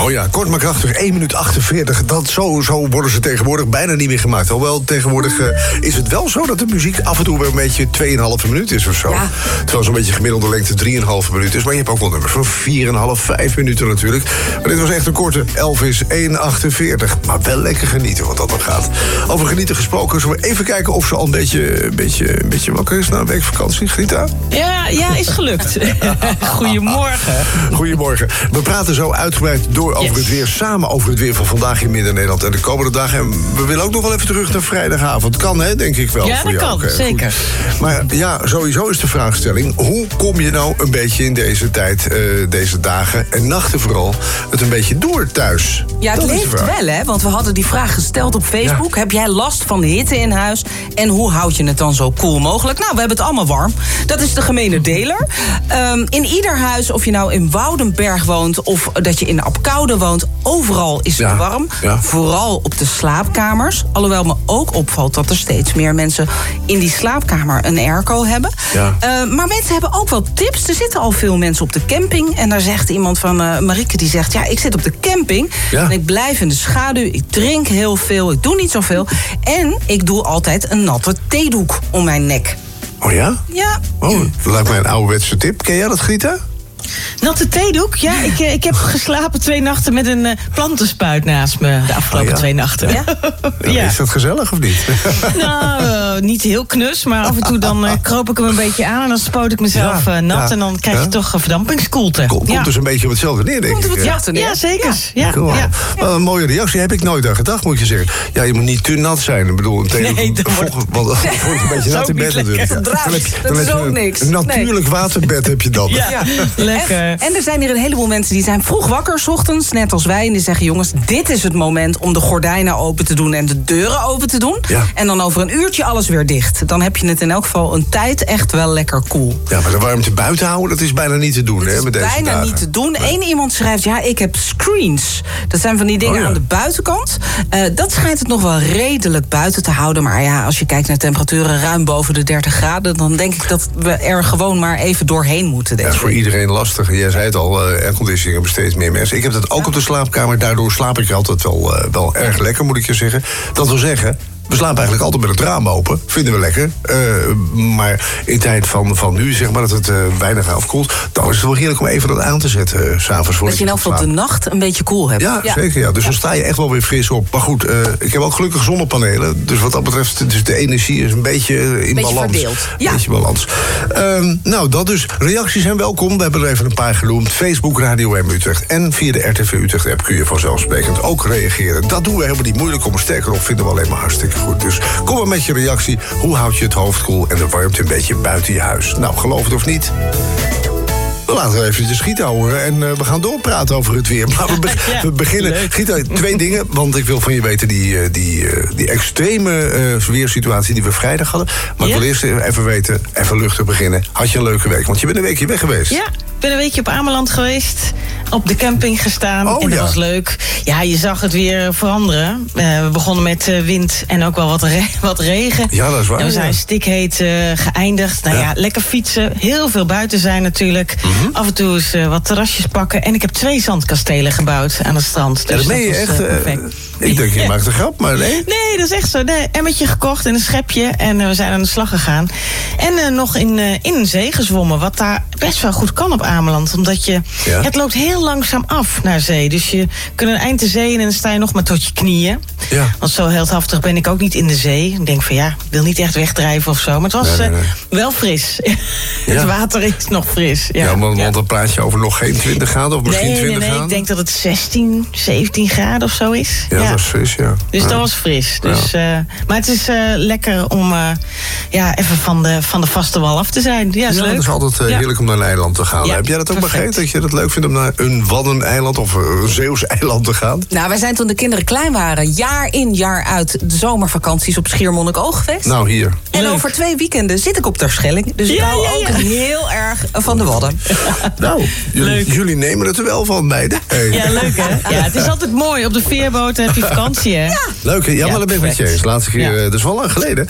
Oh ja, kort maar krachtig, 1 minuut 48. Zo worden ze tegenwoordig bijna niet meer gemaakt. Alhoewel, tegenwoordig is het wel zo dat de muziek af en toe weer een beetje 2,5 minuut is of zo. Ja. Terwijl zo'n beetje gemiddelde lengte 3,5 minuut is. Maar je hebt ook wel nummers van 4,5, 5 minuten natuurlijk. Maar dit was echt een korte. Elvis 1,48. Maar wel lekker genieten wat dat dan gaat. Over genieten gesproken, zullen we even kijken of ze al een beetje wakker is na een week vakantie. Grita? Ja, is gelukt. Goedemorgen. Goedemorgen. We praten zo uitgebreid door over het weer. Samen over het weer van vandaag in Midden-Nederland en de komende dagen. En we willen ook nog wel even terug naar vrijdagavond. Kan, hè, denk ik wel. Ja, voor dat jou. kan, zeker. Goed. Maar ja, sowieso is de vraagstelling: hoe kom je nou een beetje in deze tijd, deze dagen en nachten vooral, het een beetje door thuis? Ja, het Dat is de leeft vraag. wel, hè? Want we hadden die vraag gesteld op Facebook. Ja. Heb jij last van de hitte in huis? En hoe houd je het dan zo koel mogelijk? Nou, we hebben het allemaal warm. Dat is de gemene deler. In ieder huis, of je nou in Woudenberg woont of dat je in Apkoude woont, overal is het warm. Ja. Vooral op de slaapkamers. Alhoewel me ook opvalt dat er steeds meer mensen in die slaapkamer een airco hebben. Ja. Maar mensen hebben ook wel tips. Er zitten al veel mensen op de camping. En daar zegt iemand van Marieke, die zegt: ja, ik zit op de camping en ik blijf in de schaduw. Ik drink heel veel, ik doe niet zoveel. En ik doe altijd een natte theedoek om mijn nek. Oh ja? Ja. Oh, dat lijkt mij een ouderwetse tip. Ken jij dat, Grita? Natte theedoek? Ja, ik heb geslapen 2 nachten met een plantenspuit naast me de afgelopen 2 nachten. Ja? Ja. Is dat gezellig of niet? Nou, niet heel knus, maar af en toe dan kroop ik hem een beetje aan en dan spoot ik mezelf nat en dan krijg je toch een verdampingskoelte. Komt dus een beetje op hetzelfde neer, denk ik. Ja, zeker. Ja. Cool. Ja. Wel een mooie reactie, heb ik nooit aan gedacht, moet je zeggen. Ja, je moet niet te nat zijn. Ik bedoel, Nee, dat wordt een beetje nat in bed natuurlijk. Dat is ook niks. Een natuurlijk waterbed heb je dan. Ja, lekker. En er zijn hier een heleboel mensen die zijn vroeg wakker 's ochtends, net als wij. En die zeggen: jongens, dit is het moment om de gordijnen open te doen en de deuren open te doen. Ja. En dan over een uurtje alles weer dicht. Dan heb je het in elk geval een tijd echt wel lekker koel. Ja, maar de warmte buiten houden, dat is bijna niet te doen, hè, met deze bijna dagen. niet te doen. Eén iemand schrijft: ja, ik heb screens. Dat zijn van die dingen aan de buitenkant. Dat schijnt het nog wel redelijk buiten te houden. Maar ja, als je kijkt naar temperaturen ruim boven de 30 graden... dan denk ik dat we er gewoon maar even doorheen moeten. Ja, dat is voor iedereen lastig. Jij zei het al, airconditioning hebben steeds meer mensen. Ik heb dat ook op de slaapkamer. Daardoor slaap ik altijd wel erg lekker, moet ik je zeggen. Dat wil zeggen, we slapen eigenlijk altijd met het raam open. Vinden we lekker. Maar in tijd van nu, zeg maar, dat het weinig afkoelt... dan is het wel heerlijk om even dat aan te zetten, 's avonds. Dat je in elk geval de nacht een beetje koel hebt. Ja, zeker. Ja. Dus dan sta je echt wel weer fris op. Maar goed, ik heb ook gelukkig zonnepanelen. Dus wat dat betreft, dus de energie is een beetje in balans. Verdeeld. Ja. Beetje balans. Nou, dat dus. Reacties zijn welkom. We hebben er even een paar genoemd. Facebook, Radio M Utrecht. En via de RTV Utrecht app kun je vanzelfsprekend ook reageren. Dat doen we helemaal niet moeilijk om. Sterker nog, vinden we alleen maar hartstikke goed. Dus kom maar met je reactie. Hoe houd je het hoofd koel en de warmte een beetje buiten je huis? Nou, geloof het of niet. Laten we even Gieta horen en we gaan doorpraten over het weer. Maar we beginnen. Gieta, 2 dingen, want ik wil van je weten die extreme weersituatie die we vrijdag hadden. Maar ik wil eerst even weten, even luchtig beginnen. Had je een leuke week? Want je bent een weekje weg geweest. Ja, ik ben een weekje op Ameland geweest. Op de camping gestaan. En dat was leuk. Ja, je zag het weer veranderen. We begonnen met wind en ook wel wat regen. Ja, dat is waar. En we zijn stikheet geëindigd. Nou ja, lekker fietsen. Heel veel buiten zijn natuurlijk. Af en toe eens wat terrasjes pakken. En ik heb 2 zandkastelen gebouwd aan het strand. Dus ja, dat meen je echt. Ik denk, je maakt een grap, maar nee. Nee, dat is echt zo. Nee, emmertje gekocht en een schepje. En we zijn aan de slag gegaan. En nog in een zee gezwommen. Wat daar best wel goed kan op Ameland. Omdat het loopt heel langzaam af naar zee. Dus je kunt een eind de zee in en dan sta je nog maar tot je knieën. Ja. Want zo heldhaftig ben ik ook niet in de zee. Ik denk van ik wil niet echt wegdrijven of zo. Maar het was wel fris. Het water is nog fris. Ja, want dan praat je over nog geen 20 graden of misschien 20 graden? Nee, ik denk dat het 16, 17 graden of zo is. Ja, dat is fris, Dus dat was fris. Dus, maar het is lekker om even van de vaste wal af te zijn. Ja, is leuk. Het is altijd heerlijk om naar een eiland te gaan. Heb jij dat ook begrepen? Dat je het leuk vindt om naar een waddeneiland of een Zeeuws eiland te gaan? Nou, wij zijn toen de kinderen klein waren, jaar in jaar uit de zomervakanties op Schiermonnikoog geweest. Nou, hier. En leuk. over 2 weekenden zit ik op Terschelling. Dus ik hou ook heel erg van de wadden. Nou, jullie nemen het er wel van, meiden. Hey. Ja, leuk hè? Ja, het is altijd mooi. Op de veerboot heb je vakantie, hè? Ja. Leuk, hè? Ja, maar dat ben ik met je eens. Laatste keer, dat is wel lang geleden.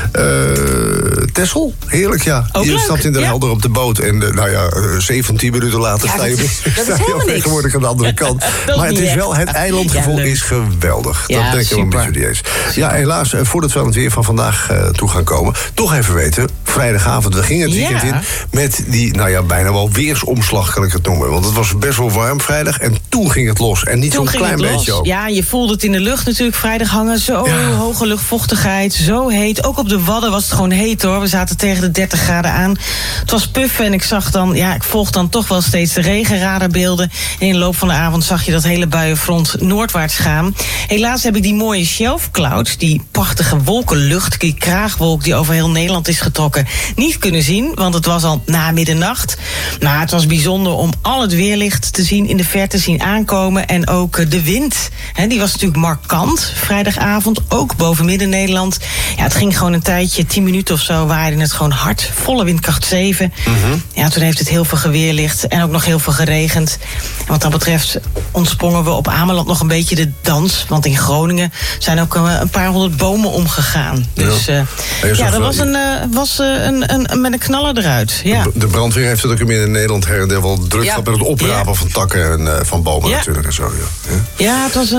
Texel, heerlijk, ja. Ook je leuk. stapt in de Helder op de boot en 17 minuten later sta je dat is helemaal niks. Tegenwoordig aan de andere kant. Maar het is wel, het eilandgevoel is geweldig. Ja, dat denk ik wel een beetje niet eens. Ja, helaas, voordat we aan het weer van vandaag toe gaan komen, toch even weten, vrijdagavond, we gingen het weekend in met die, nou ja, bijna wel weersomslag kan ik het noemen. Want het was best wel warm vrijdag en toen ging het los. En niet zo'n klein beetje ook. Ja, je voelde het in de lucht natuurlijk vrijdag hangen. Zo hoge luchtvochtigheid, zo heet. Ook op de Wadden was het gewoon heet hoor. We zaten tegen de 30 graden aan. Het was puffen en ik zag dan, ik volg dan toch wel steeds de regenradarbeelden. En in de loop van de avond zag je dat hele buienfront noordwaarts gaan. Helaas heb ik die mooie shelf clouds, die prachtige wolkenlucht, die kraagwolk die over heel Nederland is getrokken, niet kunnen zien, want het was al na middernacht. Maar het was bijzonder om al het weerlicht te zien, in de verte zien aankomen. En ook de wind, die was natuurlijk markant vrijdagavond, ook boven Midden-Nederland. Ja, het ging gewoon een tijdje, 10 minuten of zo, waaide het gewoon hard. Volle windkracht 7. Ja, toen heeft het heel veel geweerlicht en ook nog heel veel geregend. En wat dat betreft ontsprongen we op Ameland nog een beetje de dans. Want in Groningen zijn ook een paar honderd bomen omgegaan. Dus dat was met een knaller eruit. Ja. De brandweer heeft het ook in Nederland her en der wel druk gehad met het oprapen van takken en van bomen natuurlijk en zo. Ja, het was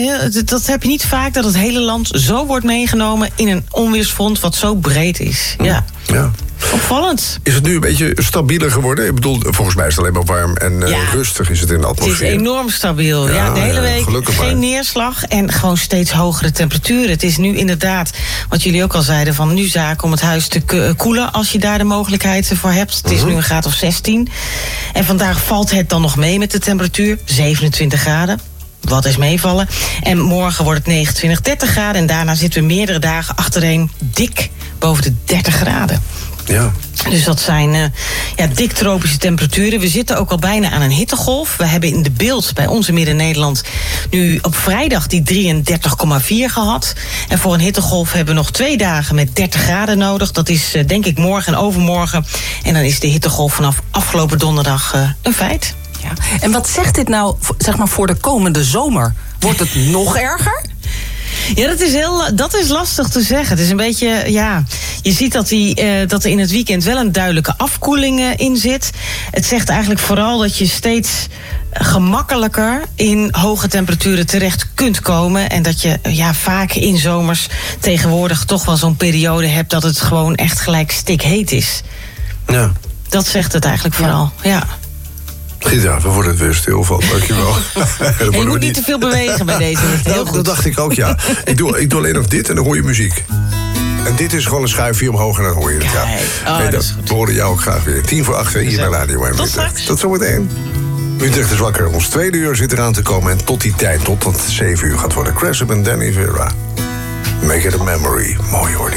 dat heb je niet vaak, dat het hele land zo wordt meegenomen in een onweersfront wat zo breed is. Ja. Opvallend. Is het nu een beetje stabieler geworden? Ik bedoel, volgens mij is het alleen maar warm en rustig is het in de atmosfeer. Het is enorm stabiel. Ja, de hele week geen neerslag en gewoon steeds hogere temperaturen. Het is nu inderdaad, wat jullie ook al zeiden, van nu zaak om het huis te koelen als je daar de mogelijkheid voor hebt. Het is nu een graad of 16. En vandaag valt het dan nog mee met de temperatuur, 27 graden. Wat is meevallen. En morgen wordt het 29, 30 graden. En daarna zitten we meerdere dagen achtereen dik boven de 30 graden. Ja. Dus dat zijn dik tropische temperaturen. We zitten ook al bijna aan een hittegolf. We hebben in de beeld bij ons in Midden-Nederland nu op vrijdag die 33,4 gehad. En voor een hittegolf hebben we nog 2 dagen met 30 graden nodig. Dat is denk ik morgen en overmorgen. En dan is de hittegolf vanaf afgelopen donderdag een feit. Ja. En wat zegt dit nou, zeg maar, voor de komende zomer? Wordt het nog erger? Ja, dat is lastig te zeggen. Het is een beetje, je ziet dat er in het weekend wel een duidelijke afkoeling in zit. Het zegt eigenlijk vooral dat je steeds gemakkelijker in hoge temperaturen terecht kunt komen. En dat je vaak in zomers tegenwoordig toch wel zo'n periode hebt dat het gewoon echt gelijk stikheet is. Ja. Dat zegt het eigenlijk vooral, ja. Ja, we worden het weer stil van, dankjewel. Je moet niet te veel bewegen bij deze. Dat dacht ik ook, ja. Ik doe alleen nog dit en dan hoor je muziek. En dit is gewoon een schuifje omhoog en dan hoor je het. We horen jou ook graag weer. 7:50 hier bij Radio 1. Tot straks. Tot zometeen. Utrecht is wakker. Ons 2e uur zit eraan te komen. En tot die tijd, tot het 7 uur gaat worden. Cressip en Danny Vera. Make it a memory. Mooi hoor.